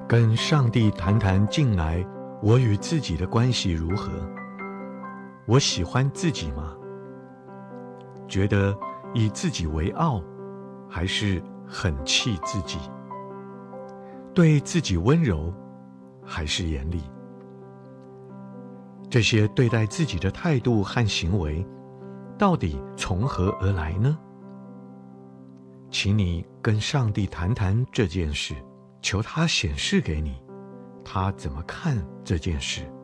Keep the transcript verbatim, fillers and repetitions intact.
跟上帝谈谈近来我与自己的关系如何？我喜欢自己吗？觉得以自己为傲，还是很气自己？对自己温柔，还是严厉？这些对待自己的态度和行为，到底从何而来呢？请你跟上帝谈谈这件事，求他显示给你，他怎么看这件事。